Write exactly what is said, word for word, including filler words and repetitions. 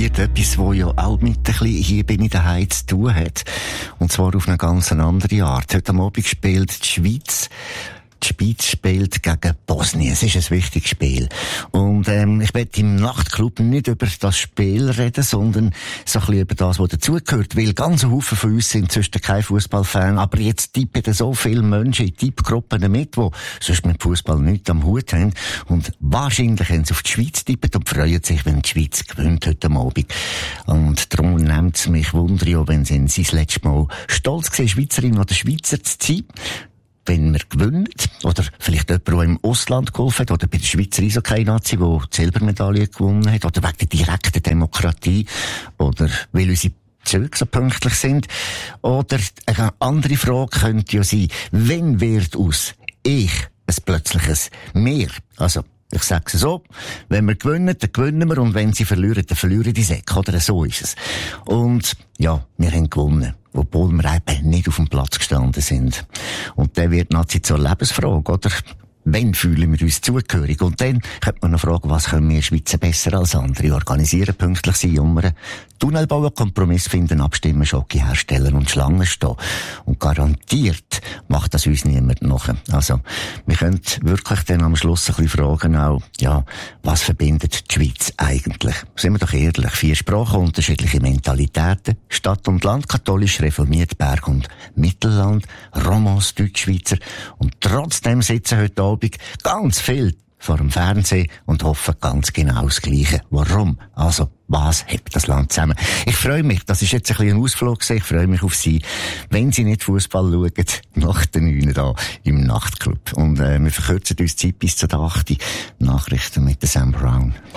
passiert etwas, wo ja auch mit ein bisschen «Hier bin ich daheim» zu tun hat. Und zwar auf eine ganz andere Art. Heute am Abend spielt die Schweiz Die Schweiz spielt gegen Bosnien. Es ist ein wichtiges Spiel. Und ähm, ich werde im Nachtclub nicht über das Spiel reden, sondern so ein bisschen über das, was dazugehört. Weil ganz ein Haufen von uns sind inzwischen kein Fußballfan, aber jetzt tippen so viele Menschen in Tippgruppen mit, die sonst mit Fußball nichts am Hut haben. Und wahrscheinlich haben sie auf die Schweiz tippen und freuen sich, wenn die Schweiz gewinnt heute Abend. Und darum nimmt es mich Wunder, ja, wenn sie das letzte Mal stolz gesehen, Schweizerin oder Schweizer zu sein. Wenn wir gewinnen, oder vielleicht jemand, der im Ausland geholfen hat, oder bei der Schweizer Eishockey-Nazi, die die Silbermedaille gewonnen hat, oder wegen der direkten Demokratie, oder weil unsere Züge so pünktlich sind. Oder eine andere Frage könnte ja sein, wenn wird aus ich ein plötzliches Mehr? Also, ich sage es so, wenn wir gewinnen, dann gewinnen wir, und wenn sie verlieren, dann verlieren die Säcke, oder so ist es. Und ja, wir haben gewonnen, obwohl wir eben nicht auf dem Platz gestanden sind. Und dann wird Nazi zur Lebensfrage, oder? Wann fühlen wir uns zugehörig? Und dann könnte man noch fragen, was können wir Schweizer besser als andere organisieren, pünktlich sein, jummern, Tunnel bauen, Kompromiss finden, abstimmen, Schocke herstellen und Schlangen stehen. Und garantiert macht das uns niemand nach. Also, wir können wirklich dann am Schluss ein bisschen fragen auch, ja, was verbindet die Schweiz eigentlich? Sind wir doch ehrlich, vier Sprachen, unterschiedliche Mentalitäten, Stadt und Land, katholisch, reformiert, Berg und Mittelland, Romans, Deutschschweizer. Und trotzdem sitzen heute Abend ganz viel vor dem Fernsehen und hoffen ganz genau das Gleiche. Warum? Also, was hebt das Land zusammen? Ich freue mich, das ist jetzt ein bisschen ein Ausflug gewesen. Ich freue mich auf Sie, wenn Sie nicht Fußball schauen, nach den neun da im Nachtclub. Und äh, wir verkürzen uns Zeit bis zur acht. Nachrichten mit Sam Brown.